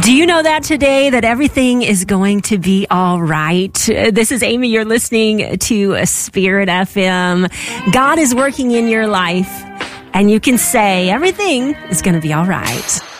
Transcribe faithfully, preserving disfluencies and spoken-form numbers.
Do you know that today, that everything is going to be all right? This is Amy. You're listening to Spirit F M. God is working in your life, and you can say everything is going to be all right.